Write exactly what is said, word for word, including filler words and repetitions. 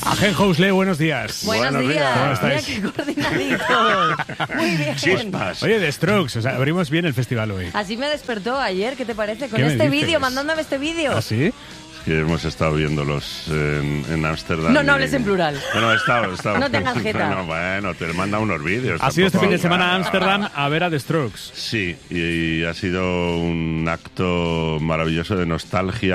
Agen Housley, buenos días. Buenos, buenos días. ¿Cómo estáis? Mira qué coordinaditos. Muy bien. Chispas. Oye, The Strokes, o sea, abrimos bien el festival hoy. Así me despertó ayer, ¿qué te parece? Con ¿Qué este vídeo, mandándome este vídeo. ¿Ah, sí? Que hemos estado viéndolos en Ámsterdam. No, no hables en plural. Bueno, he estado, he estado. No tengas jeta. Bueno, bueno, te manda unos vídeos. Ha sido este fin de semana a claro. Ámsterdam a ver a The Strokes. Sí, y, y ha sido un acto maravilloso de nostalgia.